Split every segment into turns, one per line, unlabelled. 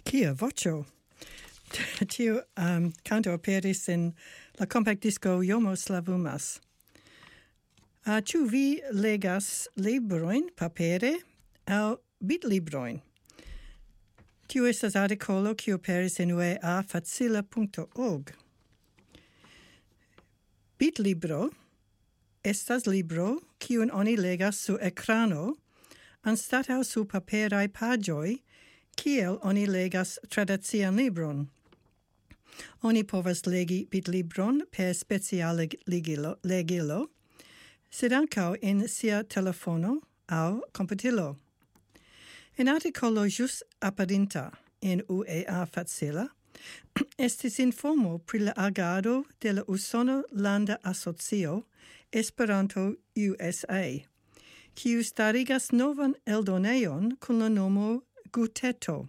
Kia voĉo. Tiu canto aperis en la compact disco Jomo Slavumas. Ĉu vi legas librojn papere aŭ bitlibrojn? Tiu estas artikolo kiu aperis en ueafacila.org. Bitlibro estas libro kiun oni legas sur ekrano anstataŭ sur paperaj paĝoj, kiel oni legas tradician libron. Oni povas legi bitlibron per speciala legilo, sed ankaŭ en sia telefono aŭ komputilo. En artikolo ĵus aperinta en UEA Facila estis informo pri la agado de la Usona Landa Asocio Esperanto USA, kiu starigas novan eldonejon kun la nomo Guteto.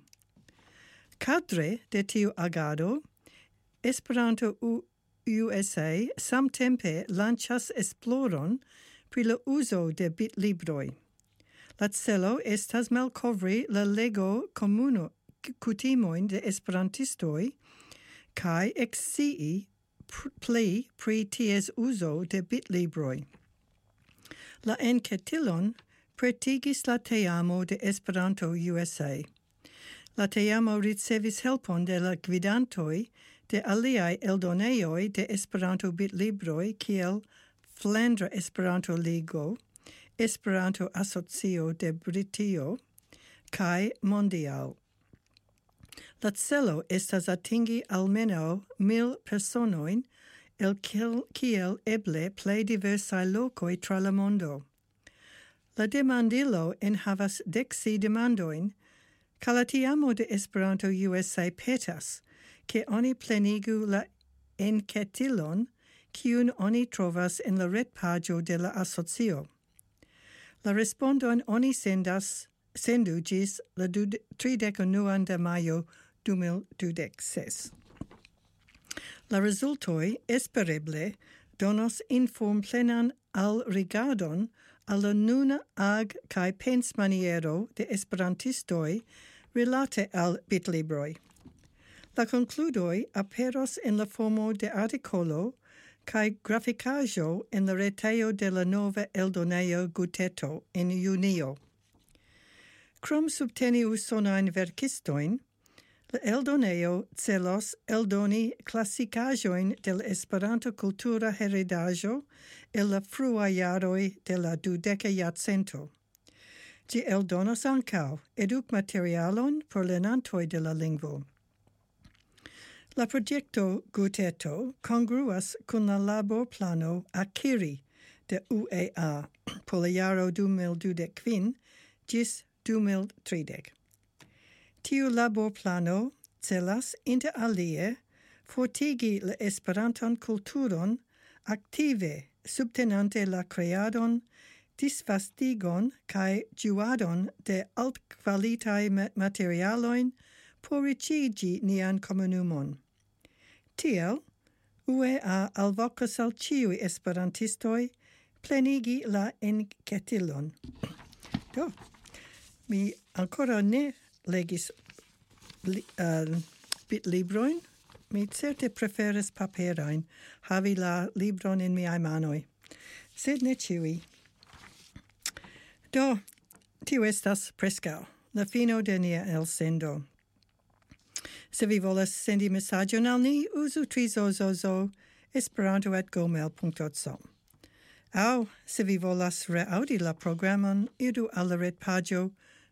Kadre de tiu agado, Esperanto USA samtempe lanĉas esploron pri la uzo de bitlibroj. La celo estas malkovri la lego kutimojn de esperantistoj kaj ekscii pli pri ties uzo de bitlibroj. La enketilon pretigis la teamo de Esperanto USA. La teamo ricevis helpon de la gvidantoj de aliaj eldonejoj de Esperanto bitlibroj kiel Flandra Esperanto Ligo, Esperanto Asocio de Britio kaj Mondial. La celo estas atingi almenaŭ 1000 personojn el kiel eble plej diversaj lokoj tra la mondo. La demandilo enhavas 10 demandojn, kaj la tiamo de Esperanto USA petas, ke oni plenigu la enketilon kiun oni trovas en la retpaĝo de la asocio. La respondon oni sendu ĝis la 31 de majo 2026. La rezultoj espereble donos informplenan alrigadon al la nuna kaj pensmaniero de esperantistoj rilate al bitlibroj. La konkludoj aperos en la formo de artikolo kaj grafikaĵo en la retejo de la nova eldonejo Guteto en junio. Krom subteni usonajn verkistojn, la eldonejo celos eldoni klasikaĵojn de la Esperanto kultura heredaĵo el la fruaj jaroj de la 20. jarcento. Ĝi eldonos ankaŭ edukmaterialon por lernantoj de la lingvo. La projekto Guteto kongruas kun la laborplano Akiri de UEA por la jaro 2025 ĝis 2030. Tiu laborplano celas inter alie fortigi la Esperantan kulturon aktive subtenante la kreadon, disvastigon kaj ĝuadon de altkvalitaj materialojn por riĉigi nian komunumon. Tiel, UEA alvokas al ĉiuj esperantistoj plenigi la enketilon. Do, mi ankoraŭ ne legis bitlibrojn. Mi certe preferas paperajn, havi la libron en miaj manoj, sed ne ĉiuj. Do, tiu estas preskaŭ la fino de nia elsendo. Se vi volas sendi mesaĝon al ni, uzu trizozozo@esperanto@gmail.com. Aŭ, se vi volas reaŭdi la programon, iru al la retpaĝo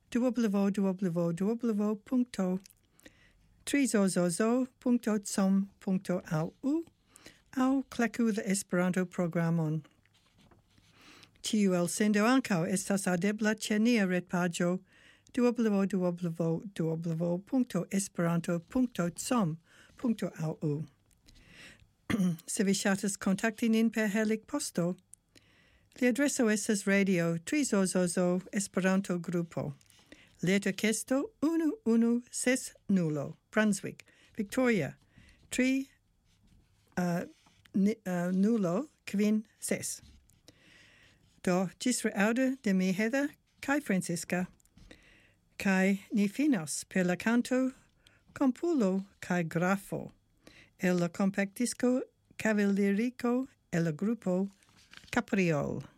www.trizozozo.com.au aŭ kleku la Esperanto-programon. Tiu elsendo ankaŭ estas aŭdebla ĉe nia retpaĝo www.esperanto.com.au. Se vi ŝatas kontakti nin per Helik-posto, la adreso estas Radio Trizozozo Esperanto Grupo. Leterkesto 1160, Brunswick, Victoria, 3056. Do, ĝis reaŭdo de mi Heather kaj Francisca, kaj ni finos per la canto compulo cae grafo, el la compactisco cavallerico el la gruppo Capriol.